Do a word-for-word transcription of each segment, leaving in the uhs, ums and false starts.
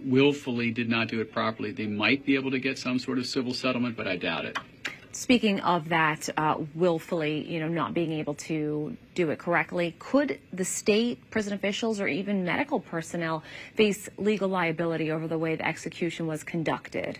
willfully did not do it properly, they might be able to get some sort of civil settlement, but I doubt it. Speaking of that, uh, willfully, you know, not being able to do it correctly, could the state, prison officials, or even medical personnel face legal liability over the way the execution was conducted?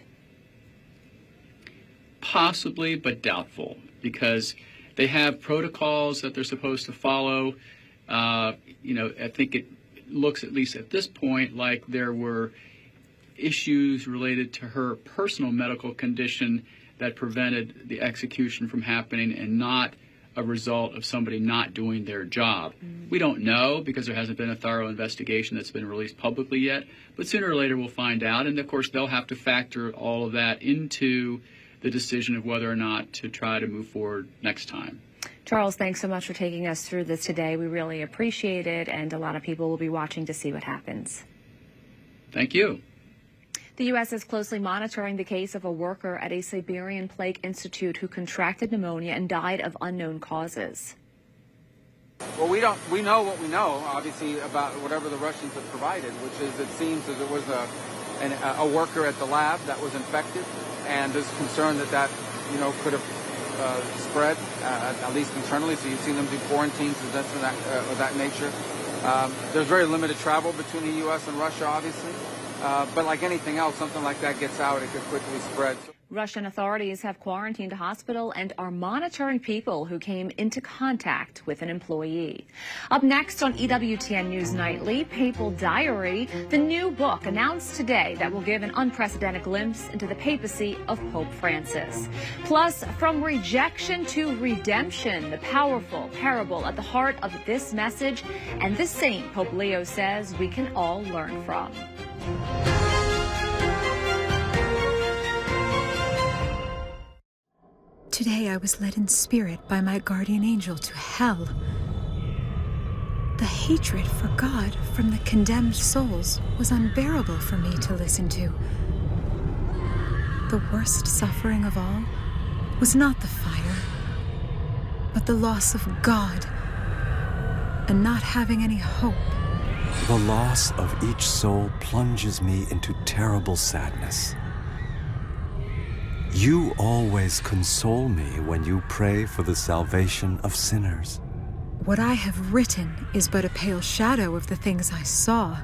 Possibly, but doubtful, because they have protocols that they're supposed to follow. Uh, you know, I think it looks, at least at this point, like there were issues related to her personal medical condition that prevented the execution from happening, and not a result of somebody not doing their job. Mm. We don't know, because there hasn't been a thorough investigation that's been released publicly yet, but sooner or later we'll find out, and of course they'll have to factor all of that into the decision of whether or not to try to move forward next time. Charles, thanks so much for taking us through this today. We really appreciate it, and a lot of people will be watching to see what happens. Thank you. The U S is closely monitoring the case of a worker at a Siberian Plague Institute who contracted pneumonia and died of unknown causes. Well, we don't. We know what we know, obviously, about whatever the Russians have provided, which is, it seems that there was a an, a worker at the lab that was infected, and there's concern that that, you know, could have uh, spread, uh, at least internally. So you've seen them do quarantines and that's of that, uh, of that nature. Um, there's very limited travel between the U S and Russia, obviously. Uh, but like anything else, something like that gets out, it could quickly spread. Russian authorities have quarantined a hospital and are monitoring people who came into contact with an employee. Up next on E W T N News Nightly, Papal Diary, the new book announced today that will give an unprecedented glimpse into the papacy of Pope Francis. Plus, from rejection to redemption, the powerful parable at the heart of this message, and this saint, Pope Leo says, we can all learn from. Today I was led in spirit by my guardian angel to hell. The hatred for God from the condemned souls was unbearable for me to listen to. The worst suffering of all was not the fire, but the loss of God and not having any hope. The loss of each soul plunges me into terrible sadness. You always console me when you pray for the salvation of sinners. What I have written is but a pale shadow of the things I saw.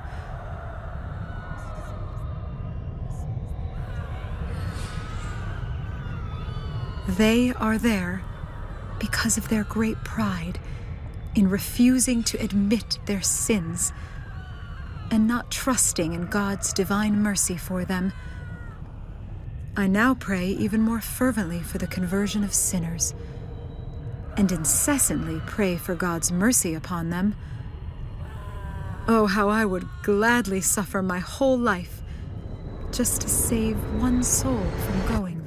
They are there because of their great pride in refusing to admit their sins and not trusting in God's divine mercy for them. I now pray even more fervently for the conversion of sinners, and incessantly pray for God's mercy upon them. Oh, how I would gladly suffer my whole life just to save one soul from going